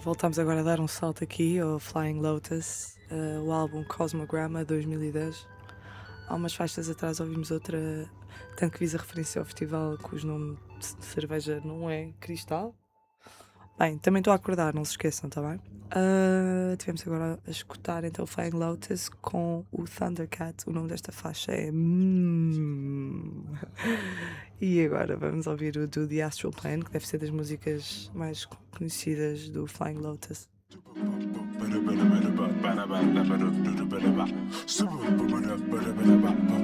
Voltamos agora a dar um salto aqui ao Flying Lotus, o álbum Cosmogramma 2010. Há umas faixas atrás ouvimos outra, tanto que fiz a referência ao festival cujo nome de cerveja não é Cristal. Bem, também estou a acordar, não se esqueçam, tá bem? Tivemos agora a escutar então o Flying Lotus com o Thundercat. O nome desta faixa é E agora vamos ouvir o do The Astral Plane, que deve ser das músicas mais conhecidas do Flying Lotus.